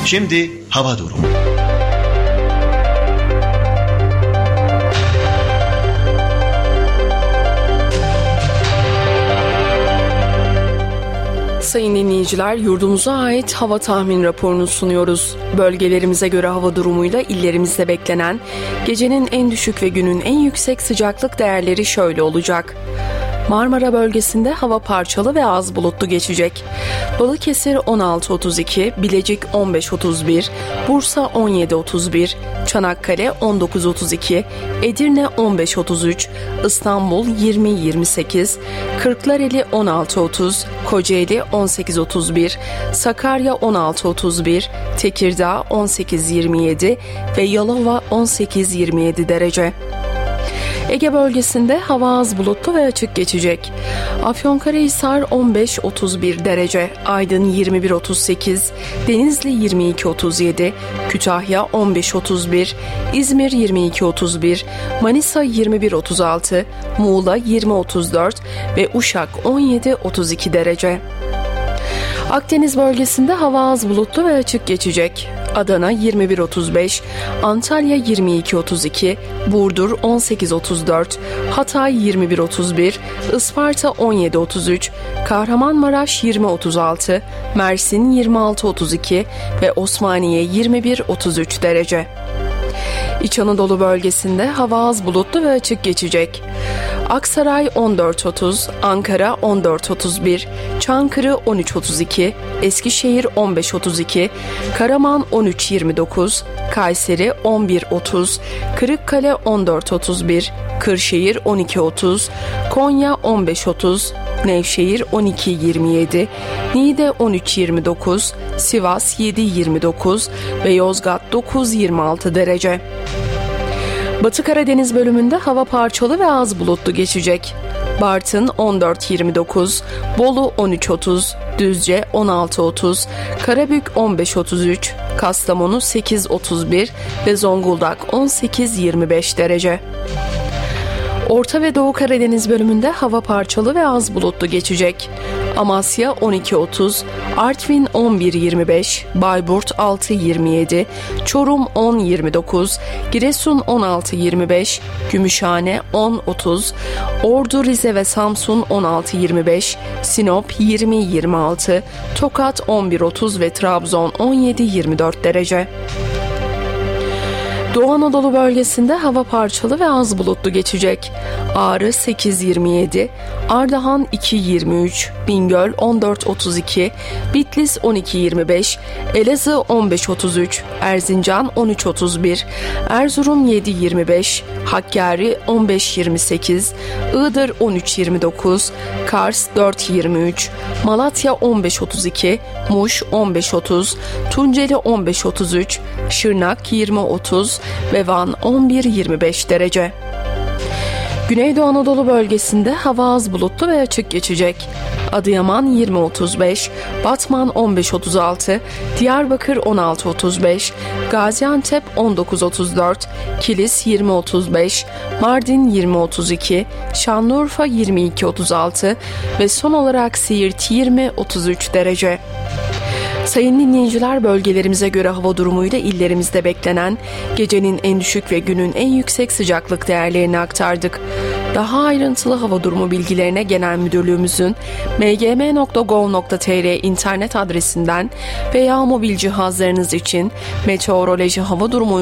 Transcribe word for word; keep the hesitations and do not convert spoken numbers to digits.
Şimdi hava durumu. Sayın dinleyiciler, yurdumuza ait hava tahmin raporunu sunuyoruz. Bölgelerimize göre hava durumuyla illerimizde beklenen gecenin en düşük ve günün en yüksek sıcaklık değerleri şöyle olacak. Marmara bölgesinde hava parçalı ve az bulutlu geçecek. Balıkesir on altı otuz iki, Bilecik on beş otuz bir, Bursa on yedi otuz bir, Çanakkale on dokuz otuz iki, Edirne on beş otuz üç, İstanbul yirmi yirmi sekiz, Kırklareli on altı otuz, Kocaeli on sekiz otuz bir, Sakarya on altı otuz bir, Tekirdağ on sekiz yirmi yedi ve Yalova on sekiz yirmi yedi derece. Ege bölgesinde hava az bulutlu ve açık geçecek. Afyonkarahisar on beş otuz bir derece, Aydın yirmi bir otuz sekiz, Denizli yirmi iki otuz yedi, Kütahya on beş otuz bir, İzmir yirmi iki otuz bir, Manisa yirmi bir otuz altı, Muğla yirmi otuz dört ve Uşak on yedi otuz iki derece. Akdeniz bölgesinde hava az bulutlu ve açık geçecek. Adana yirmi bir otuz beş, Antalya yirmi iki otuz iki, Burdur on sekiz otuz dört, Hatay yirmi bir otuz bir, Isparta on yedi otuz üç, Kahramanmaraş yirmi otuz altı, Mersin yirmi altı otuz iki ve Osmaniye yirmi bir otuz üç derece. İç Anadolu bölgesinde hava az bulutlu ve açık geçecek. Aksaray on dört otuz, Ankara on dört otuz bir, Çankırı on üç otuz iki, Eskişehir on beş otuz iki, Karaman on üç yirmi dokuz, Kayseri on bir otuz, Kırıkkale on dört otuz bir, Kırşehir on iki otuz, Konya on beş otuz, Nevşehir on iki yirmi yedi, Niğde on üç yirmi dokuz, Sivas yedi yirmi dokuz ve Yozgat dokuz yirmi altı derece. Batı Karadeniz bölümünde hava parçalı ve az bulutlu geçecek. Bartın on dört yirmi dokuz, Bolu on üç otuz, Düzce on altı otuz, Karabük on beş otuz üç, Kastamonu sekiz otuz bir ve Zonguldak on sekiz yirmi beş derece. Orta ve Doğu Karadeniz bölümünde hava parçalı ve az bulutlu geçecek. Amasya on iki otuz, Artvin on bir yirmi beş, Bayburt altı yirmi yedi, Çorum on yirmi dokuz, Giresun on altı yirmi beş, Gümüşhane on otuz, Ordu, Rize ve Samsun on altı yirmi beş, Sinop yirmi yirmi altı, Tokat on bir otuz ve Trabzon on yedi yirmi dört derece. Doğu Anadolu bölgesinde hava parçalı ve az bulutlu geçecek. Ağrı sekiz yirmi yedi, Ardahan iki yirmi üç, Bingöl on dört otuz iki, Bitlis on iki yirmi beş, Elazığ on beş otuz üç, Erzincan on üç otuz bir, Erzurum yedi yirmi beş, Hakkari on beş yirmi sekiz, Iğdır on üç yirmi dokuz, Kars dört yirmi üç, Malatya on beş otuz iki, Muş on beş otuz, Tunceli on beş otuz üç, Şırnak yirmi otuz ve Van on bir yirmi beş derece. Güneydoğu Anadolu bölgesinde hava az bulutlu ve açık geçecek. Adıyaman yirmi otuz beş, Batman on beş otuz altı, Diyarbakır on altı otuz beş, Gaziantep on dokuz otuz dört, Kilis yirmi otuz beş, Mardin yirmi otuz iki, Şanlıurfa yirmi iki otuz altı ve son olarak Siirt yirmi otuz üç derece. Sayın dinleyiciler, bölgelerimize göre hava durumuyla illerimizde beklenen gecenin en düşük ve günün en yüksek sıcaklık değerlerini aktardık. Daha ayrıntılı hava durumu bilgilerine Genel Müdürlüğümüzün m g m nokta gov nokta t r internet adresinden veya mobil cihazlarınız için meteoroloji hava durumu